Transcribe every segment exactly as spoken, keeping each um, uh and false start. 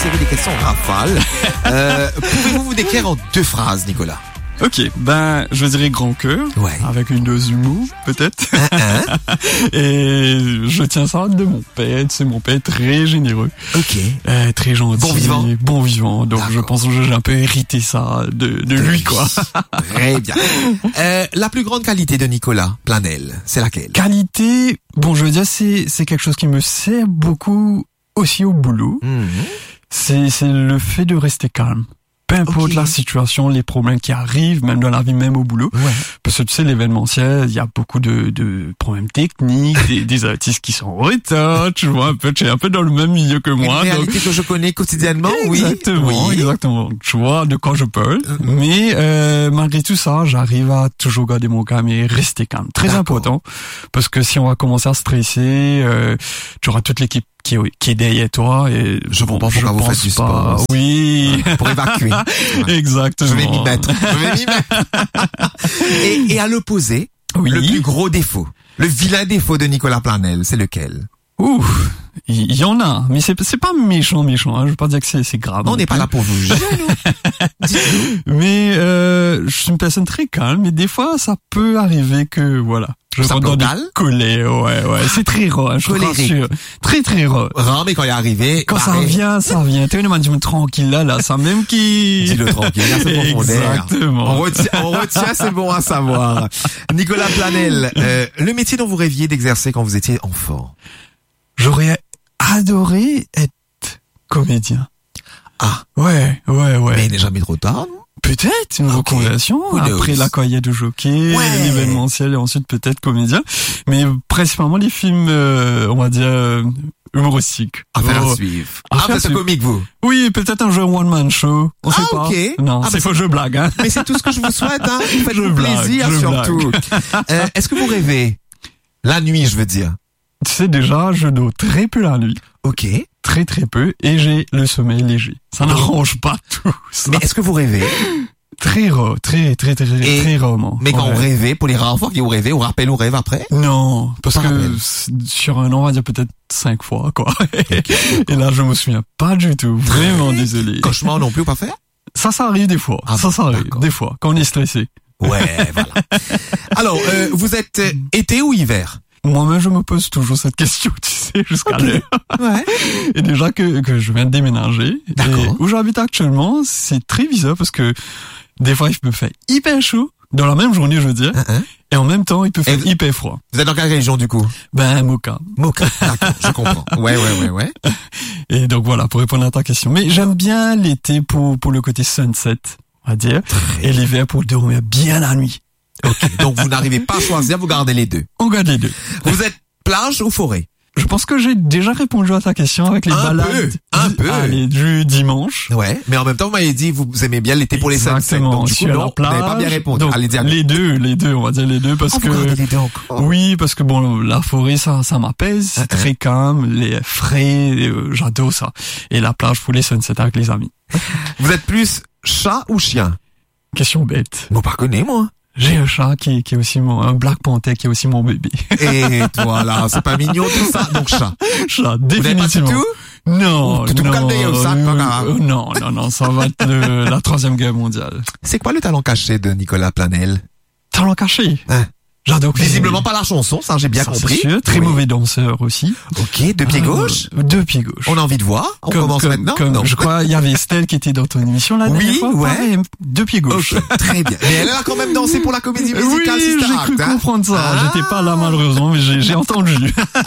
série des questions rafales. Euh, pouvez-vous vous décrire en deux phrases, Nicolas? Ok, ben je dirais grand cœur, ouais. avec une dose d'humour peut-être. Uh-huh. Et je tiens ça de mon père, c'est mon père très généreux, ok, euh, très gentil, bon vivant, bon vivant. Donc je pense que j'ai un peu hérité ça de, de lui, quoi. Très bien. Euh, la plus grande qualité de Nicolas Planel, c'est laquelle? Qualité, bon je veux dire c'est c'est quelque chose qui me sert beaucoup aussi au boulot. Mm-hmm. C'est c'est le fait de rester calme. Peu importe okay. la situation, les problèmes qui arrivent, même dans la vie, même au boulot. Ouais. Parce que tu sais, l'événementiel, il y a beaucoup de, de problèmes techniques, des, des artistes qui sont en retard, tu vois, un peu, tu es un peu dans le même milieu que moi. Une réalité donc... que je connais quotidiennement, oui. Exactement, oui. exactement. Tu vois de quoi je parle. Mm-hmm. Mais, euh, malgré tout ça, j'arrive à toujours garder mon calme et rester calme. Très D'accord. important. Parce que si on va commencer à stresser, euh, tu auras toute l'équipe qui est, qui est derrière toi et je comprends pourquoi vous faites du sport. Pas. Oui. Pour évacuer. Ouais. Exactement. Je vais m'y mettre. Je vais m'y mettre. et, et à l'opposé, oui. le plus gros défaut, le vilain défaut de Nicolas Planel, c'est lequel? Ouh, il y, y en a, mais c'est c'est pas méchant méchant. Hein. Je veux pas dire que c'est c'est grave. Non, on n'est pas là pour vous juger. Mais euh, je suis une personne très calme, et des fois ça peut arriver que voilà. Je ça rentre dans des colères, ouais, ouais. C'est très rare, je te rassure. Très, très rare. Rare, mais quand il est arrivé. Quand pareil. ça vient, ça vient. T'es une manime tranquille, là, là, ça même qui... Dis-le tranquille, là, c'est profondeur. Exactement. On retient, on retient, c'est bon à savoir. Nicolas Planel, euh, le métier dont vous rêviez d'exercer quand vous étiez enfant? J'aurais adoré être comédien. Ah. Ouais, ouais, ouais. Mais il n'est jamais trop tard, non? Peut-être une okay. reconversion après la carrière de jockey, ouais. l'événementiel et ensuite peut-être comédien, mais principalement les films, euh, on va dire euh, humoristiques. Affaire oh. à suivre. Ah, vous êtes comique vous? Oui, peut-être un jeu one man show. On ah, sait pas. ok. Non, ah, c'est faux, je blague. Hein. Mais c'est tout ce que je vous souhaite. Hein. Faites-vous blague, plaisir surtout. euh, Est-ce que vous rêvez la nuit, je veux dire? Tu sais déjà, je dors très peu la nuit. Ok. Très très peu et j'ai le sommeil léger. Ça n'arrange pas tout. Ça. Mais est-ce que vous rêvez? Très rare, très très très et, très rarement. Mais quand ouais. on rêvait, pour les rares fois que vous rêvez, on rappelle ou rêve après? Non, parce Pas que rappel. sur un an, on va dire peut-être cinq fois, quoi. Okay, et là, je me souviens pas du tout. Vraiment désolé. Cauchemar non plus ou pas faire? Ça, ça arrive des fois. Ah, ça, ça arrive des fois quand on est stressé. Ouais, voilà. Alors, euh, vous êtes euh, été ou hiver? Moi-même, je me pose toujours cette question, tu sais, jusqu'à okay. l'heure. Ouais. Et déjà que, que je viens de déménager, et où j'habite actuellement, c'est très bizarre parce que des fois, il me fait hyper chaud, dans la même journée, je veux dire, uh-huh. et en même temps, il peut faire vous, hyper froid. Vous êtes dans quelle région, du coup? Ben, Moka. Moka, d'accord, je comprends. Ouais, ouais, ouais, ouais. Et donc voilà, pour répondre à ta question. Mais j'aime bien l'été pour, pour le côté sunset, on va dire, très et l'hiver pour dormir bien la nuit. Ok, donc vous n'arrivez pas à choisir, vous gardez les deux. On garde les deux. Vous êtes plage ou forêt? Je pense que j'ai déjà répondu à ta question avec les un balades. Peu, un peu. Allez, du dimanche. Ouais, mais en même temps, vous m'avez dit, vous aimez bien l'été pour les sunsets. Donc, du coup, non, vous n'avez pas bien répondu. Donc, allez, dire les deux, les deux, on va dire les deux, parce oh, que. Vous gardez les deux encore. Oui, parce que bon, la forêt, ça, ça m'apaise. C'est uh-huh. très calme, les frais, euh, j'adore ça. Et la plage pour les sunsets avec les amis. Vous êtes plus chat ou chien? Question bête. Moi, pas connais, moi. J'ai un chat qui, qui est aussi mon, un Black Panther qui est aussi mon bébé. Et voilà, c'est pas mignon tout ça, donc chat. Chat, définitivement. Vous tout? Non, tout non, calme, ça, euh, non, non, non, ça va être le, la troisième guerre mondiale. C'est quoi le talent caché de Nicolas Planel? Talent caché? Hein? J'adore. Visiblement pas la chanson, ça j'ai bien ça, compris. Sûr, très oui. mauvais danseur aussi. Ok, deux pieds euh, gauche. Deux pieds gauche. On a envie de voir. On comme, commence comme, maintenant. Comme, non. Je crois il y avait Estelle qui était dans ton émission là. Oui, fois, ouais. Pareil, deux pieds gauche. Okay, très bien. Mais elle a quand même dansé pour la comédie musicale. Oui, j'ai cru hein? comprendre ça. Ah. J'étais pas là malheureusement, mais j'ai, j'ai entendu.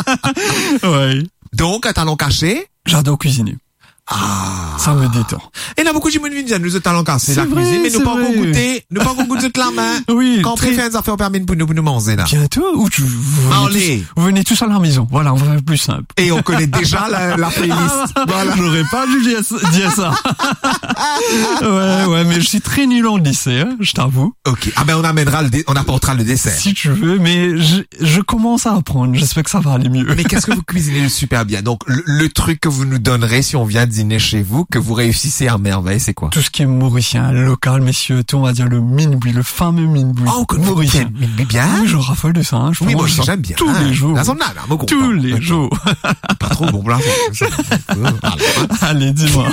Ouais. Donc un talent caché. J'adore cuisiner. Ah. Ça me détend. Et là, beaucoup de gens me disent, nous, talent cassé, c'est la vrai, cuisine, mais nous pas encore vrai. goûté, nous pas encore goûté de la main. Oui. Quand très... on fait des affaires permis pour nous, pour nous manger, là. Bientôt, ou tu, vous venez, tous, vous venez tous à la maison. Voilà, on va faire plus simple. Et on connaît déjà la, la playlist. Voilà. J'aurais pas dû dire, dire ça. Ouais, ouais, mais je suis très nul en dessert, je t'avoue. Ok. Ah ben, on amènera le, dé- on apportera le dessert. Si tu veux, mais je, je commence à apprendre. J'espère que ça va aller mieux. Mais qu'est-ce que vous cuisinez super bien? Donc, le, le truc que vous nous donnerez si on vient dîner chez vous que vous réussissez à merveille, c'est quoi? Tout ce qui est mauricien, local, messieurs, tout, on va dire le minboui, le fameux minboui. Oh, que mauricien. Minboui bien? Oui, je raffole de ça, hein. Je oui, moi, mange j'aime bien. Tous ah, les jours. La zone là, là, mon tous les D'accord. jours. Pas trop bon, là. Allez, dis-moi.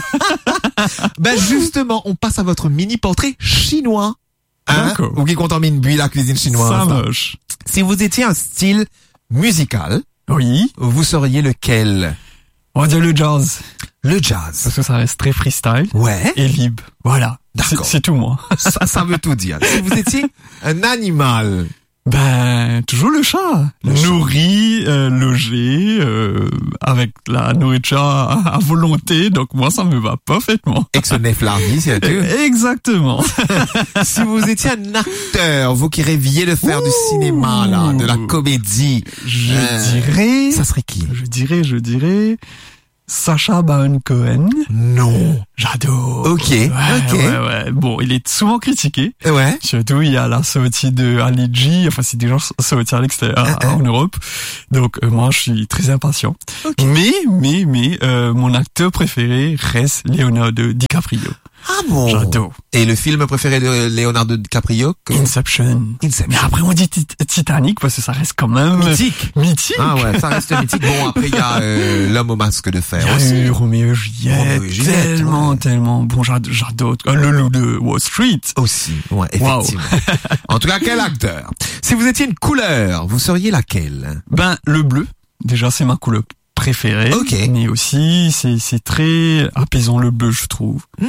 Ben, justement, on passe à votre mini portrait chinois. Hein? D'accord. Ou qui contamine buis la cuisine chinoise. Ça moche. Si vous étiez un style musical, Oui. vous seriez lequel? On va dire le jazz. Le jazz. Parce que ça reste très freestyle. Ouais. Et libre. Voilà. C'est, D'accord. c'est tout, moi. Ça, ça veut tout dire. Si vous étiez un animal, Ben, toujours le chat. Le chat. Nourri, euh, logé, euh, avec la nourriture à, à volonté. Donc moi, ça me va parfaitement. ex-nef larvi, c'est tout. Exactement. Si vous étiez un acteur, vous qui rêviez de faire du cinéma, là, de la comédie, Je Euh, dirais, ça serait qui? je dirais, je dirais, Sacha Baron Cohen. Non. J'adore. Ok, Ouais, ok. ouais, ouais. Bon, il est souvent critiqué. Ouais. Surtout, il y a la sortie de Ali G. Enfin, c'est déjà sorti à l'extérieur, Uh-huh. en Europe. Donc, euh, moi, je suis très impatient. Ok. Mais, mais, mais, euh, mon acteur préféré reste Leonardo DiCaprio. Ah bon? J'adore. Et le film préféré de Leonardo DiCaprio? que- Inception. Inception. Mais après, on dit tit- Titanic parce que ça reste quand même Mythique. mythique. Ah ouais, ça reste mythique. Bon, après, il y a euh, L'homme au masque de fer Il y a aussi. eu Roméo et Juliette, Roméo et Juliette, tellement, ouais. tellement. Bon, j'ad- j'adore. Euh, Le loup de Wall Street. Aussi, ouais, Wow. effectivement. En tout cas, quel acteur? Si vous étiez une couleur, vous seriez laquelle? Ben, le bleu. Déjà, c'est ma couleur préférée. Ok. Mais aussi, c'est, c'est très apaisant le bleu, je trouve. Mhm.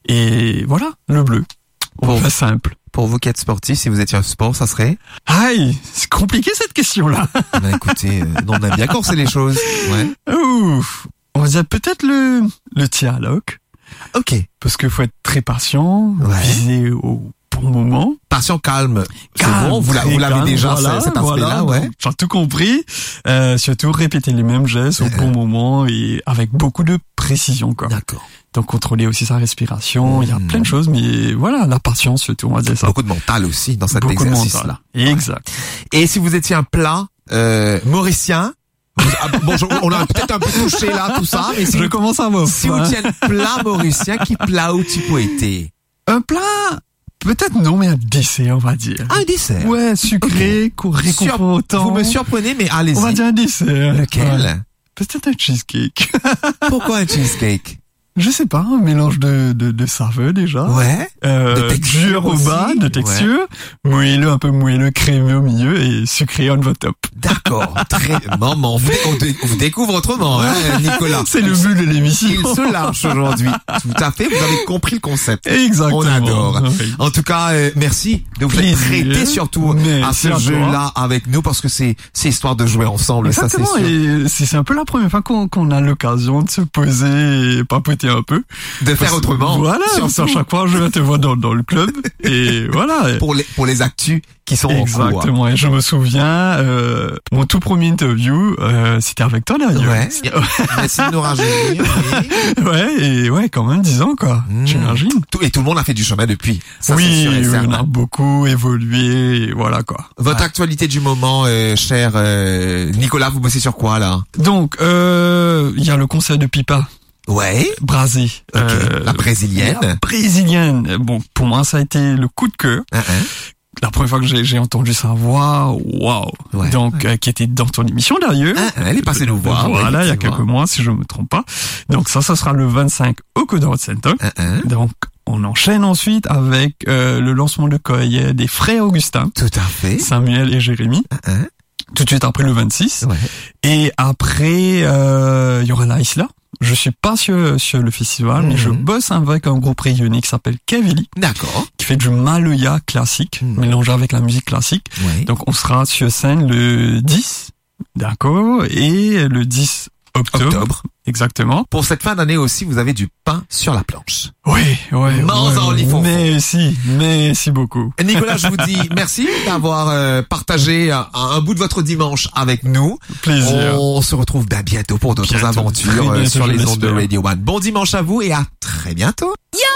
Et voilà, le bleu. Pour- Très simple. Pour vous qui êtes sportif, si vous étiez un sport, ça serait? Aïe, c'est compliqué cette question-là. Ben écoutez, euh, non, on a bien corsé les choses. Ouais. Ouf. On va dire peut-être le, le tir à l'arc. Ok. Parce qu'il faut être très patient, Ouais. viser au bon moment. Patient calme. C'est Calme, bon, vous, la- très vous l'avez calme, déjà, voilà, ce- cet aspect-là, voilà. ouais. J'ai tout compris. Euh, surtout répéter les mêmes gestes au bon moment et avec beaucoup de précision, quoi. D'accord. Donc contrôler aussi sa respiration. Il y a Mhm. plein de choses, mais voilà, la patience surtout, on va dire ça. Beaucoup de mental aussi dans cet Beaucoup de exercice-là. mental. Exact. Et si vous étiez un plat euh, mauricien, vous- ah, bon, je- on a peut-être un peu touché là tout ça, mais si, Je vous, commence à voir. si vous hein. étiez un plat mauricien, qui plat ou type été? Un plat, peut-être non, mais un dessert, on va dire. Ah, un dessert. Ouais, sucré, Sur- réconfortant. Vous me surprenez, mais allez-y. On va dire un dessert. Lequel? Ouais. Peut-être un cheesecake. Pourquoi un cheesecake? Je sais pas, un mélange de, de, de saveurs déjà. Ouais. Euh, De texture dur au aussi. bas, de texture. Moelleux, un peu moelleux, crémeux au milieu et sucré on the top. D'accord. Très, maman, vous, on, dé- on vous découvre autrement, hein, Nicolas. C'est le but de l'émission. Il se lâche aujourd'hui. Tout à fait, vous avez compris le concept. Exactement. On adore. Oui. En tout cas, euh, merci de vous Plaisir. être prêté surtout Merci à ce à toi. jeu-là avec nous parce que c'est c'est histoire de jouer ensemble, Exactement, ça c'est sûr. et c'est c'est un peu la première fois qu'on qu'on a l'occasion de se poser et papoter un peu. De faire Parce- autrement. Voilà, surtout parce qu'à chaque fois je te vois dans, dans le club et voilà. pour les pour les actus qui sont en cours. Exactement, et je me souviens, euh, mon tout premier interview, euh, c'était avec toi d'ailleurs. Ouais. Merci de nous rajeunir. oui. Ouais, et ouais, quand même dix ans quoi, Mmh. j'imagine. Tout, et tout le monde a fait du chemin depuis. Ça, c'est Oui, sûr et oui, certain. on a beaucoup évolué, et voilà quoi. Votre Ouais. actualité du moment, euh, cher euh, Nicolas, vous bossez sur quoi là? Donc, euh, il y a le concert de Pipa. Ouais. Brasé. Ok. Euh, La brésilienne. la brésilienne. Bon, pour moi, ça a été le coup de cœur. Hein, hein. La première fois que j'ai, j'ai entendu sa voix, waouh. Ouais. Donc, euh, qui était dans ton émission d'ailleurs. Hein, hein, elle est passée nous voir. Voilà, ouais, il y a effectivement. quelques mois, si je me trompe pas. Donc ça, ça sera le vingt-cinq au Codor Center. Hein, hein. Donc, on enchaîne ensuite avec euh, le lancement de Coyer des frères Augustin, Tout à fait. Samuel et Jérémy. Hein, hein. Tout de suite après le vingt-six. Ouais. Et après, euh, il y aura la Isla. Je suis pas sur, sur le festival, mais Mhm. je bosse avec un groupe réunionnais qui s'appelle Kevili, D'accord. qui fait du maloya classique, Mhm. mélangé avec la musique classique. Ouais. Donc on sera sur scène le dix, d'accord, et le dix octobre. Octobre. Exactement. Pour cette fin d'année aussi, vous avez du pain sur la planche. Oui, oui. Mange-en, oui, les faux. Merci, merci beaucoup. Et Nicolas, je vous dis merci d'avoir euh, partagé un, un bout de votre dimanche avec nous. Plaisir. On se retrouve bien bientôt pour d'autres Bientôt. Très aventures euh, bientôt, sur je les ondes de l'espère. Radio One. Bon dimanche à vous et à très bientôt. Yo